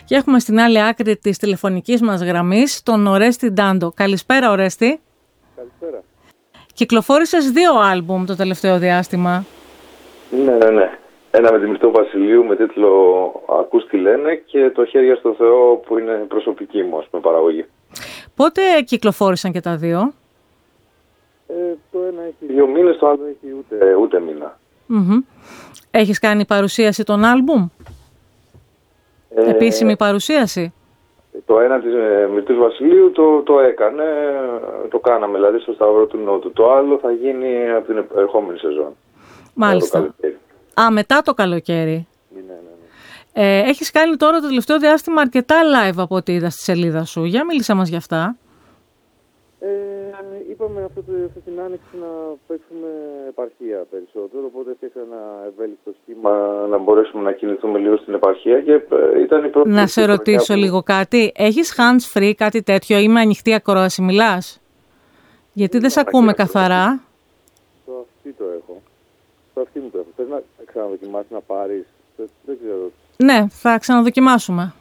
Και έχουμε στην άλλη άκρη της τηλεφωνικής μας γραμμής τον Ορέστη Ντάντο. Καλησπέρα, Ορέστη. Καλησπέρα. Κυκλοφόρησες 2 άλμπουμ το τελευταίο διάστημα. Ναι. Ένα με τη Μυρτώ Βασιλείου με τίτλο «Ακούς τι λένε» και το «Χέρια στο Θεό» που είναι προσωπική μου, με παραγωγή. Πότε κυκλοφόρησαν και τα 2? Το ένα έχει 2 μήνες, το άλλο έχει ούτε μήνα. Έχεις κάνει παρουσίαση των άλμπουμ? Επίσημη παρουσίαση? Το ένα της Μυρτής Βασιλείου το έκανε, το κάναμε δηλαδή στο Σταυρό του Νότου. Το άλλο θα γίνει από την ερχόμενη σεζόν. Μάλιστα. Μετά το καλοκαίρι. Ναι. Έχεις κάνει τώρα το τελευταίο διάστημα αρκετά live από ό,τι είδα στη σελίδα σου. Για μίλησα μας γι' αυτά. Είπαμε αυτή την άνοιξη να παίξουμε επαρχία περισσότερο, οπότε έφτιαξα ένα ευέλικτο σχήμα να μπορέσουμε να κινηθούμε λίγο στην επαρχία και ήταν η πρώτη... Να σε ρωτήσω λίγο κάτι. Έχεις hands free, κάτι τέτοιο, ή με ανοιχτή ακρόαση μιλάς? Γιατί δεν σε ακούμε καθαρά. Στο αυτή το έχω. Στο αυτή μου το έχω. Θες να ξαναδοκιμάσεις να πάρεις? Δεν ξέρω. Ναι, θα ξαναδοκιμάσουμε.